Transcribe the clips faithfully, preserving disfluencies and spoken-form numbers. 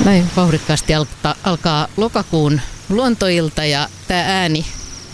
Näin vauhdikkaasti alkaa, alkaa lokakuun luontoilta ja tämä ääni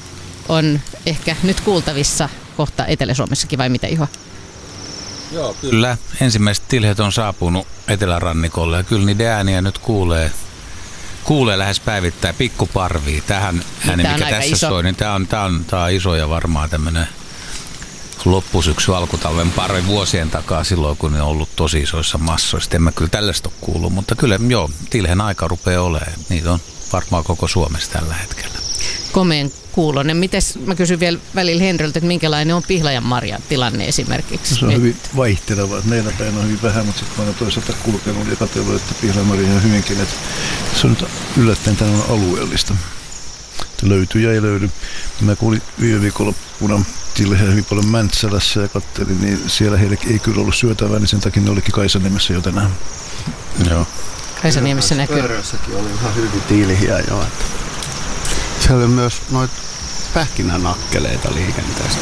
on ehkä nyt kuultavissa kohta Etelä-Suomessakin vai mitä, Juha? Joo, kyllä. Ensimmäiset tilhet on saapunut etelärannikolle ja kyllä niiden ääniä nyt kuulee, kuulee lähes päivittäin. Pikkuparvia. Tähän ääni, mikä tässä iso. soi, niin tämä on, tämä on, tämä on iso ja varmaan tämmöinen loppusyksy, alkutalven parvi vuosien takaa silloin, kun ne on ollut tosi isoissa massoissa. En mä kyllä tällaista ole kuullut, mutta kyllä joo, tilhen aika rupeaa olemaan. Niitä on varmaan koko Suomessa tällä hetkellä. Komeen kuulonen. Mites, mä kysyn vielä välillä Henryltä, että minkälainen on Pihlajanmarjan tilanne esimerkiksi? Se on hyvin vaihteleva. Meillä päin on hyvin vähän, mutta sitten mä olen toisaalta kulkenut ja katsellut, että Pihlajanmarja on hyvinkin. Että se on nyt yllättäen tämän alueellista. Että löytyy ja ei löydy. Mä kuulin viime viikonloppuna tilheä hyvin paljon Mäntsälässä ja katselin, niin siellä heille ei kyllä ollut syötävää, niin sen takia ne olikin Kaisaniemessä jo tänään. Joo. Kaisaniemessä näkyy. Pöörössäkin oli ihan hyvin tilhiä jo. Että siellä oli myös noita pähkinänakkeleita liikenteessä.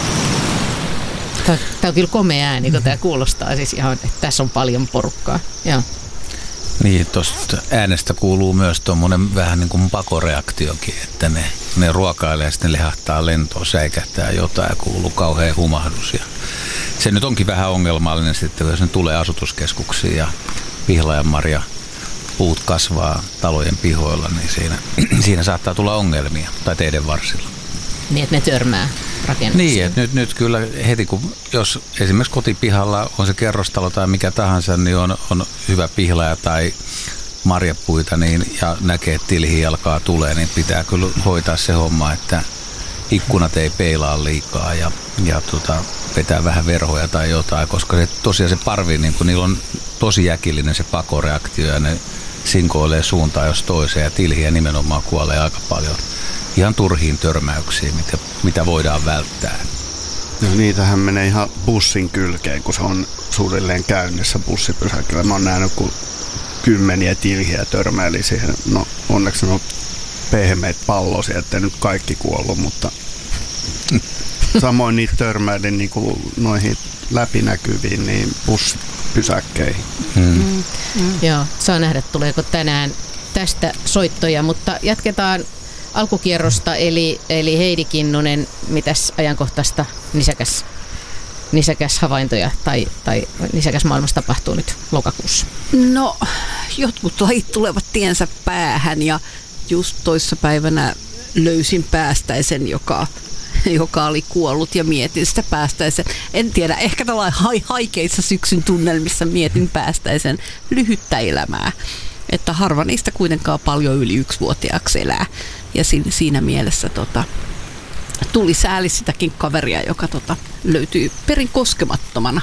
Tämä on kyllä komea ääni, kun tämä kuulostaa siis ihan, että tässä on paljon porukkaa. Joo. Niin, tuosta äänestä kuuluu myös tuommoinen vähän niin kuin pakoreaktiokin, että ne, ne ruokailee ja sitten lehahtaa lentoon, säikähtää jotain ja kuuluu kauhea humahdus. Ja se nyt onkin vähän ongelmallinen sitten, jos ne tulee asutuskeskuksiin ja Pihlajanmarja puut kasvaa talojen pihoilla, niin siinä, siinä saattaa tulla ongelmia tai teiden varsilla. Niin, että ne törmää rakennuksiin. Niin, että nyt, nyt kyllä heti kun, jos esimerkiksi kotipihalla on se kerrostalo tai mikä tahansa, niin on, on hyvä pihlaja tai marjapuita niin, ja näkee, että tilhi alkaa tulee, niin pitää kyllä hoitaa se homma, että ikkunat ei peilaa liikaa ja, ja tota, vetää vähän verhoja tai jotain, koska se, tosiaan se parvi, niin kun niillä on tosi äkillinen se pakoreaktio ja ne sinkoilee suuntaan jos toiseen ja tilhiä nimenomaan kuolee aika paljon ihan turhiin törmäyksiin, mitä, mitä voidaan välttää. No niitähän menee ihan bussin kylkeen, kun se on suunnilleen käynnissä bussipysäkillä. Mä oon nähnyt, kun kymmeniä tilhiä törmäili siihen. No onneksi on pehmeät pallosia, ettei nyt kaikki kuollut, mutta samoin niitä törmäili niin kuin noihin läpinäkyviin niin bussipysäkkeihin. Hmm. Mm. Mm. Joo, saa nähdä, tuleeko tänään tästä soittoja, mutta jatketaan alkukierrosta, eli, eli Heidi Kinnunen, mitäs ajankohtaista nisäkäs, nisäkäs havaintoja tai, tai nisäkäs maailmassa tapahtuu nyt lokakuussa? No, jotkut lajit tulevat tiensä päähän ja just toissapäivänä löysin päästäisen, joka, joka oli kuollut ja mietin sitä päästäisen. En tiedä, ehkä tällainen haikeissa syksyn tunnelmissa mietin päästäisen lyhyttä elämää. Että harva niistä kuitenkaan paljon yli yksivuotiaaksi elää. Ja siinä mielessä tota, tuli sääli sitäkin kaveria, joka tota, löytyy perin koskemattomana.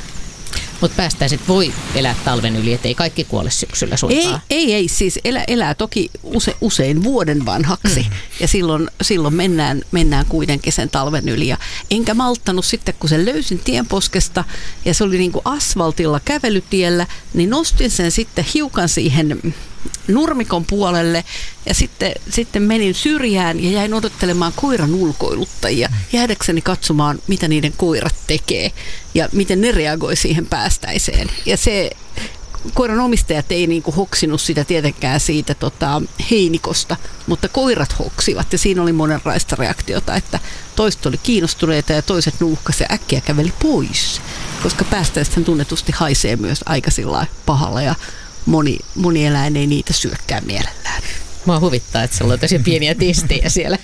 Mutta päästäiset voi elää talven yli, ettei kaikki kuole syksyllä suinkaan. Ei, ei, ei siis elää, elää toki use, usein vuoden vanhaksi. Mm. Ja silloin, silloin mennään, mennään kuitenkin sen talven yli. Ja enkä malttanut sitten, kun sen löysin tienposkesta ja se oli niin kuin asfaltilla kävelytiellä, niin nostin sen sitten hiukan siihen nurmikon puolelle ja sitten, sitten menin syrjään ja jäin odottelemaan koiran ulkoiluttajia, jäädäkseni katsomaan, mitä niiden koirat tekee ja miten ne reagoi siihen päästäiseen. Ja se koiran omistajat ei niinku hoksinut sitä tietenkään siitä tota, heinikosta, mutta koirat hoksivat ja siinä oli monenlaista reaktiota, että toiset oli kiinnostuneita ja toiset nuuhkasi ja äkkiä käveli pois, koska päästäisethän tunnetusti haisee myös aika sillä pahalla ja Moni, moni eläin ei niitä syökkää mielellään. Mua huvittaa, että sulla on tosi pieniä tistejä siellä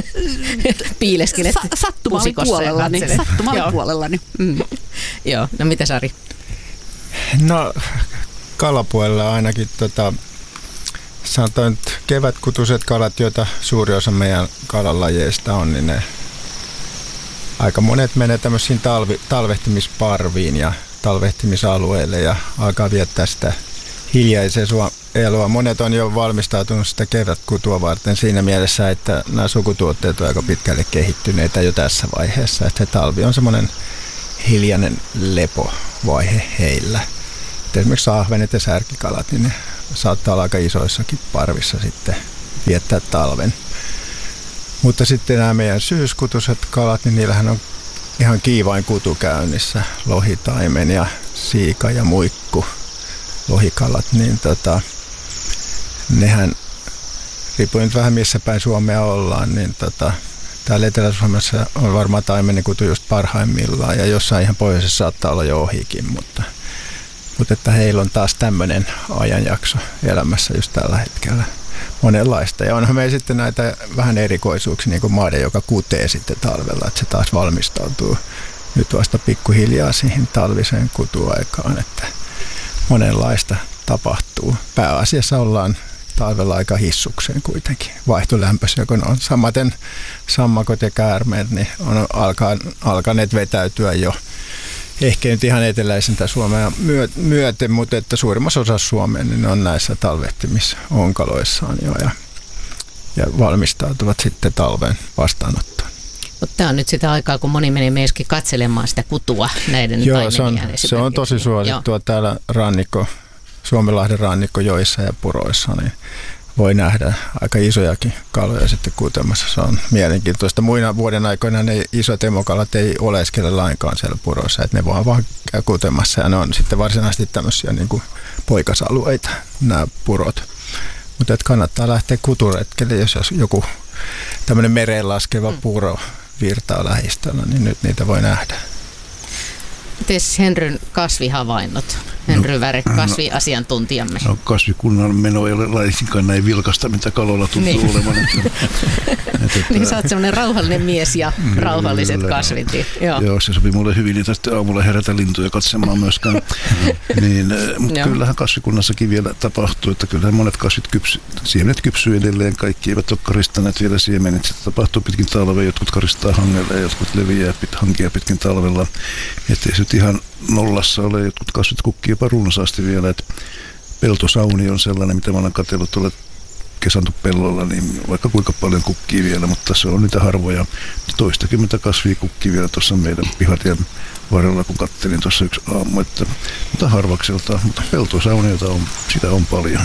piileskelet Sa- Sattumallin puolellani. Sattumallin puolellani. Mm. Joo, no mitä Sari? No kalapuolella ainakin tota, sanotaan nyt kevätkutuiset kalat, joita suuri osa meidän kalalajeista on, niin ne aika monet menee tämmöisiin talvi, talvehtimisparviin ja talvehtimisalueille ja alkaa viettää sitä hiljaisen elua. Monet on jo valmistautunut sitä kevätkutua varten siinä mielessä, että nämä sukutuotteet on aika pitkälle kehittyneitä jo tässä vaiheessa. Että talvi on semmoinen hiljainen lepovaihe heillä. Että esimerkiksi ahvenet ja särkikalat, niin ne saattaa olla aika isoissakin parvissa sitten viettää talven. Mutta sitten nämä meidän syyskutuiset kalat, niin niillähän on ihan kiivain kutu käynnissä. Lohitaimen ja siika ja muikku. Lohikalat, niin tota, nehän, riippuen nyt vähän missä päin Suomea ollaan, niin tota, täällä Etelä-Suomessa on varmaan taimenikutu just parhaimmillaan ja jossain ihan pohjoisessa saattaa olla jo ohikin, mutta, mutta että heillä on taas tämmöinen ajanjakso elämässä just tällä hetkellä monenlaista. Ja onhan meillä sitten näitä vähän erikoisuuksia, niin kuin maade, joka kutee sitten talvella, että se taas valmistautuu nyt vasta pikkuhiljaa siihen talviseen kutuaikaan, että monenlaista tapahtuu. Pääasiassa ollaan talvella aika hissukseen kuitenkin, vaihtolämpöisiä, kun on samaten sammakot ja käärmeet, niin on alkaneet vetäytyä jo ehkä nyt ihan eteläisintä Suomea myöten, mutta että suurimmassa osassa Suomea niin ne on näissä talvehtimisonkaloissaan jo ja, ja valmistautuvat sitten talven vastaanottoon. Mutta tämä on nyt sitä aikaa, kun moni menee myöskin katselemaan sitä kutua näiden Joo, se on, se on tosi suosittua. Joo. Täällä rannikko, Suomenlahden rannikkojoissa ja puroissa, niin voi nähdä aika isojakin kaloja sitten kutemassa. Se on mielenkiintoista. Muina vuoden aikoina ne isot emokalat ei oleskele lainkaan siellä puroissa, että ne vaan vaan käy kutemassa ja ne on sitten varsinaisesti tämmöisiä niin kuin poikasalueita, nämä purot. Mutta kannattaa lähteä kuturetkelle, jos joku tämmöinen mereen laskeva puro virtaa lähistöllä, niin nyt niitä voi nähdä. Mites Henryn kasvihavainnot? Henry no, Väre, kasviasiantuntijamme. No, kasvikunnan meno ei ole laisinkaan näin vilkasta, mitä kaloilla tuntuu niin. olevan. Että, että, niin sä oot semmoinen rauhallinen mies ja rauhalliset kyllä. kasvit. Joo. Joo, se sopii mulle hyvin, niin tästä aamulla herätä lintuja katsomaan myöskään. niin, mutta kyllähän kasvikunnassakin vielä tapahtuu, että kyllähän monet kasvit kypsy, siemenet kypsyy edelleen. Kaikki eivät ole karistaneet vielä siemenet. Sitä tapahtuu pitkin talvea, jotkut karistaa hangella ja jotkut leviää pit, hankia pitkin talvella. Että ei se ihan nollassa ole, jotkut kasvit kukkii jopa runsaasti vielä, että peltosauni on sellainen, mitä mä olen katsellut tuolla kesantupellolla, niin vaikka kuinka paljon kukkii vielä, mutta se on niitä harvoja. Toistakymmentä kasvia kukkii vielä tuossa meidän pihatien varrella, kun katselin tuossa yksi aamu, että, mutta harvakselta, mutta peltosauniota on, sitä on paljon.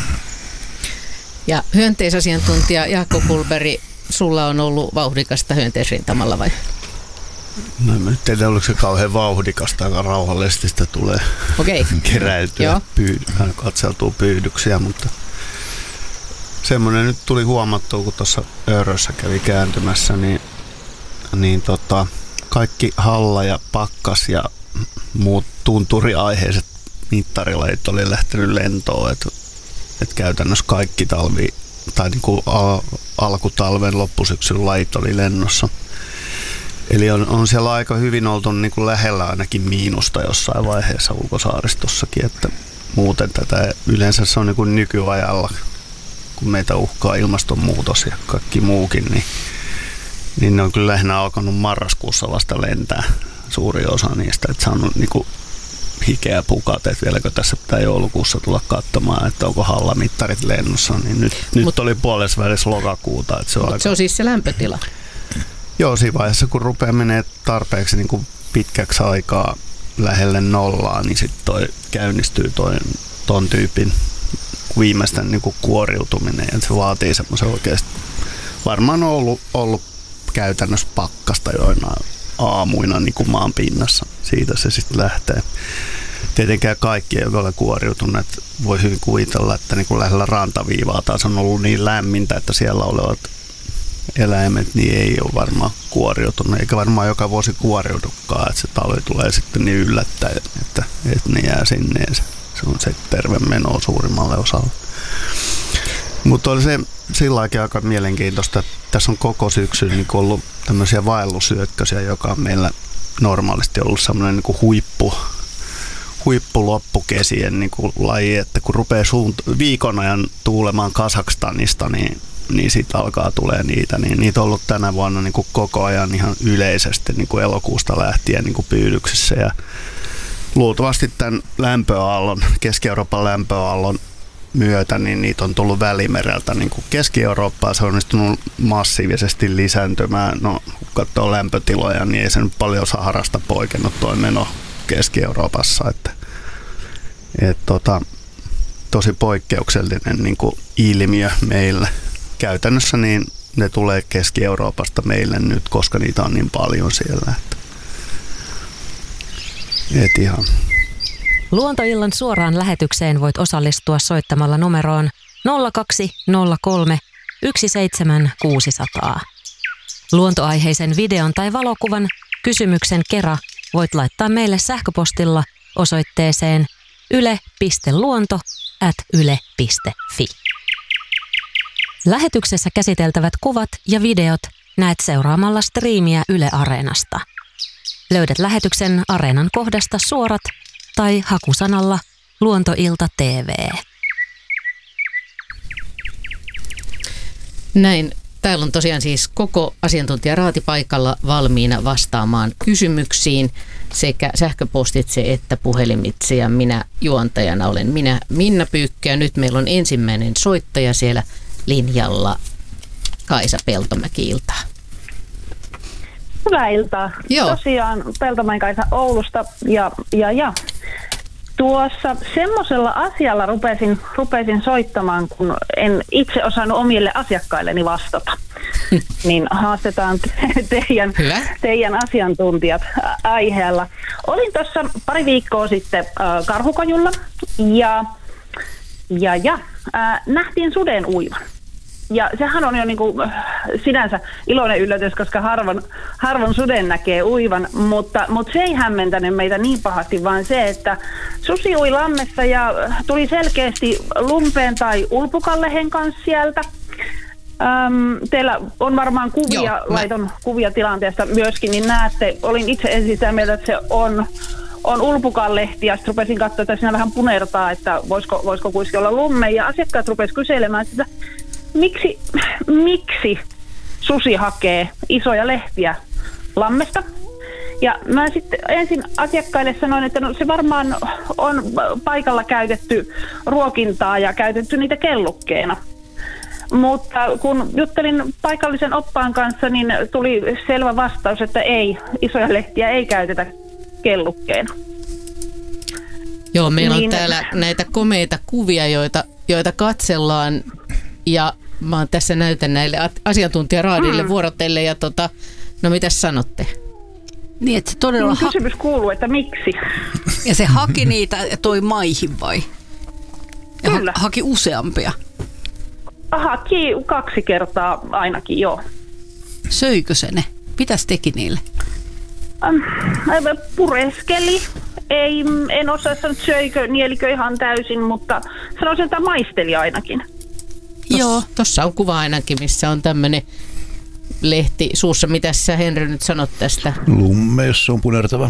Ja hyönteisasiantuntija Jaakko Kulberi, sulla on ollut vauhdikasta hyönteisrintamalla vai? No en tiedä, oliko se kauhean vauhdikasta, aika rauhallisesti sitä tulee okay. keräiltyä, pyyd- katseltua pyydyksiä, mutta semmoinen nyt tuli huomattua, kun tuossa Öörössä kävi kääntymässä, niin, niin tota, kaikki halla ja pakkas ja muut tunturiaiheiset mittarilajit oli lähtenyt lentoon, että et käytännössä kaikki talvi, tai niinku al- alkutalven loppusyksyn lajit oli lennossa. Eli on, on siellä aika hyvin oltu niin kuin lähellä ainakin miinusta jossain vaiheessa ulkosaaristossakin, että muuten tätä yleensä se on niin kuin nykyajalla, kun meitä uhkaa ilmastonmuutos ja kaikki muukin, niin, niin ne on kyllä lähinnä alkanut marraskuussa vasta lentää suuri osa niistä, että saanut niin kuin hikeä pukat, että vieläkö tässä pitää joulukuussa tulla katsomaan, että onko hallamittarit lennossa, niin nyt, Mut, nyt oli puolessa välissä lokakuuta. Että se, on aika... se on siis se lämpötila. Joo, siinä vaiheessa kun rupeaa menee tarpeeksi niin kuin pitkäksi aikaa lähelle nollaa, niin sitten toi käynnistyy toi, ton tyypin viimeisten niin kuin kuoriutuminen. Ja se vaatii semmoisen oikeasti, varmaan on ollut, ollut käytännössä pakkasta joina aamuina niin kuin maan pinnassa. Siitä se sitten lähtee. Tietenkään kaikki ei ole kuoriutuneet. Voi hyvin kuvitella, että niin kuin lähellä rantaviivaa taas on ollut niin lämmintä, että siellä olevat eläimet niin ei ole varmaan kuoriutunut, eikä varmaan joka vuosi kuoriudukaan, että se talvi tulee sitten niin yllättäen, että, että ne jää sinne. Se, se on se terve meno suurimmalle osalle. Mutta oli se sillä lailla aika mielenkiintoista, että tässä on koko syksyn niin ollut tämmöisiä vaellusyökkösiä, joka on meillä normaalisti ollut semmoinen niin huippu, huippuloppukesien niin laji, että kun rupeaa suunt- viikon ajan tuulemaan Kazakstanista, niin niin siitä alkaa tulee niitä, niin niitä on ollut tänä vuonna niin kuin koko ajan ihan yleisesti niin kuin elokuusta lähtien niin kuin pyydyksissä ja luultavasti tämän lämpöaallon, Keski-Euroopan lämpöaallon myötä, niin niitä on tullut Välimereltä niin kuin Keski-Eurooppaan, se on onnistunut massiivisesti lisääntymään, no kun katsoo lämpötiloja, niin ei se nyt paljon Saharasta poikennut toi meno Keski-Euroopassa, että et, tota, tosi poikkeuksellinen niin kuin ilmiö meillä. Käytännössä niin ne tulee Keski-Euroopasta meille nyt, koska niitä on niin paljon siellä. Että et ihan. Luontoillan suoraan lähetykseen voit osallistua soittamalla numeroon nolla kaksi nolla kolme yksi seitsemän kuusi nolla nolla. Luontoaiheisen videon tai valokuvan kysymyksen kera voit laittaa meille sähköpostilla osoitteeseen yle piste luonto ät yle piste fi. Lähetyksessä käsiteltävät kuvat ja videot näet seuraamalla striimiä Yle Areenasta. Löydät lähetyksen Areenan kohdasta suorat tai hakusanalla Luontoilta T V. Näin. Täällä on tosiaan siis koko asiantuntijaraati paikalla valmiina vastaamaan kysymyksiin sekä sähköpostitse että puhelimitse. Ja minä juontajana olen minä Minna Pyykkö ja nyt meillä on ensimmäinen soittaja siellä linjalla. Kaisa Peltomäki-iltaa. Hyvää iltaa. Joo. Tosiaan Peltomäen Kaisa Oulusta ja, ja, ja. Tuossa semmoisella asialla rupesin, rupesin soittamaan, kun en itse osannut omille asiakkailleni vastata. Niin haastetaan te- teidän, teidän asiantuntijat aiheella. Olin tuossa pari viikkoa sitten äh, Karhukojulla ja, ja, ja äh, nähtiin suden uivan. Ja sehän on jo niin kuin sinänsä iloinen yllätys, koska harvoin, harvoin suden näkee uivan, mutta, mutta se ei hämmentänyt meitä niin pahasti, vaan se, että susi ui lammessa ja tuli selkeästi lumpeen tai ulpukallehen kanssa sieltä. Öm, teillä on varmaan kuvia, Joo, mä... laiton kuvia tilanteesta myöskin, niin näette, olin itse ensin sitä mieltä, että se on, on ulpukallehti ja sitten rupesin katsoa, että siinä vähän punertaa, että voisiko, voisiko kuitenkin olla lumme ja asiakkaat rupesivat kyselemään sitä, Miksi, miksi susi hakee isoja lehtiä lammesta? Ja mä sitten ensin asiakkaille sanoin, että no se varmaan on paikalla käytetty ruokintaa ja käytetty niitä kellukkeena. Mutta kun juttelin paikallisen oppaan kanssa, niin tuli selvä vastaus, että ei, isoja lehtiä ei käytetä kellukkeena. Joo, meillä niin, on täällä näitä komeita kuvia, joita, joita katsellaan ja mä oon tässä näytän näille asiantuntijaraadille mm. vuorotelle ja tota, no mitäs sanotte? Niin, että se todella ha- Kysymys kuuluu, että miksi? Ja se haki niitä ja toi maihin vai? Ja Kyllä. Ha- haki useampia? Haki kaksi kertaa ainakin, joo. Söikö se ne? Mitäs teki niille? Ähm, pureskeli. Ei, en osaa sanoa, söikö, nielikö ihan täysin, mutta sanoisin, että maisteli ainakin. Tos, Joo. Tossa on kuva ainakin, missä on tämmöinen lehti suussa. Mitäs sä, Henry, nyt sanot tästä? Lumme, jos se on punertava.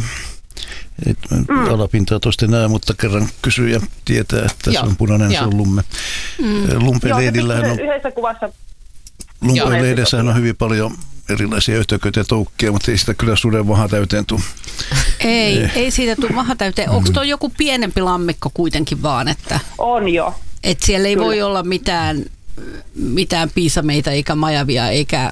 Et mm. Alapintaa toista näe, mutta kerran kysyy ja tietää, että Joo. se on punainen, Joo. se on lumme. Mm. Lumpelehdillähän on... Yhdessä kuvassa... Lumpelehdessähän on hyvin paljon erilaisia yhtäköitä ja toukkia, mutta ei sitä kyllä suden maha täyteen tule. Ei, ei, ei siitä tule maha täyteen. Onko tuo joku pienempi lammikko kuitenkin vaan, että... On jo. Että siellä ei Kyllä. voi olla mitään, mitään piisameita eikä majavia eikä...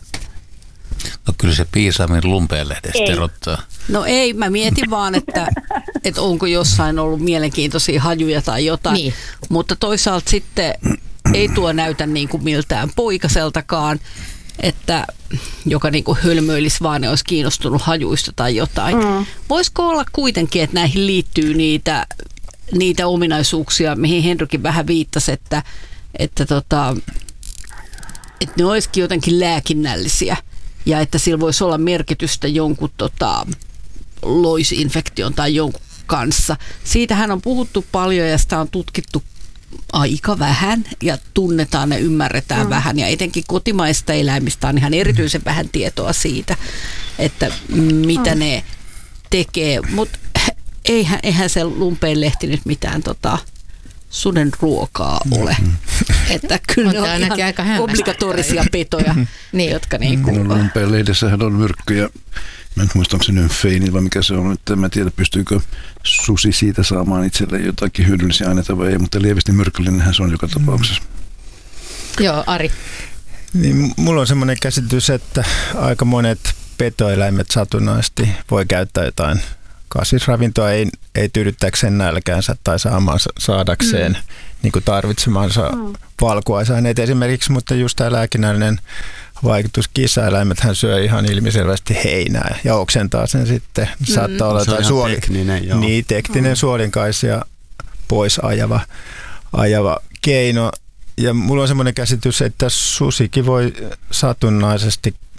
No kyllä se piisamin lumpeenlehdestä erottaa. No ei, mä mietin vaan, että, että onko jossain ollut mielenkiintoisia hajuja tai jotain. Niin. Mutta toisaalta sitten ei tuo näytä niin kuin miltään poikaseltakaan, että joka niin kuin hölmöilisi vaan ja olisi kiinnostunut hajuista tai jotain. Mm. Voisiko olla kuitenkin, että näihin liittyy niitä... niitä ominaisuuksia, mihin Henrykin vähän viittasi, että, että, tota, että ne olisikin jotenkin lääkinnällisiä ja että sillä voisi olla merkitystä jonkun tota, loisinfektion tai jonkun kanssa. Siitähän on puhuttu paljon ja sitä on tutkittu aika vähän ja tunnetaan ja ymmärretään mm. vähän ja etenkin kotimaista eläimistä on ihan erityisen vähän tietoa siitä, että mitä mm. ne tekee, mutta Eihän, eihän se lumpeenlehti nyt mitään tota, suden ruokaa ole. Mm. Että kyllä ne on ihan obligatorisia petoja, niin, jotka niin kuin... No, lumpeenlehdessähän on myrkkyjä. Mä en muista, onko se nyt feini vai mikä se on. Että mä en tiedä, pystyykö susi siitä saamaan itselleen jotakin hyödyllisiä aineita vai ei, mutta lievästi myrkyllinenhän se on joka tapauksessa. Mm. Joo, Ari. Niin, mulla on semmoinen käsitys, että aika monet petoeläimet satunnaisesti voi käyttää jotain kasvisravintoa ei, ei tyydyttääkseen nälkäänsä tai saamaan, saadakseen mm. niin kuin tarvitsemansa mm. valkuaisaineet esimerkiksi, mutta just tämä lääkinnällinen vaikutus, kissaeläimethän syö ihan ilmiselvästi heinää ja oksentaa sen sitten. Mm. Saattaa olla jotain suoli, tekninen, joo. Niin, tekninen mm. suolinkaisia pois ajava, ajava keino ja mulla on semmoinen käsitys, että susikin voi satunnaisesti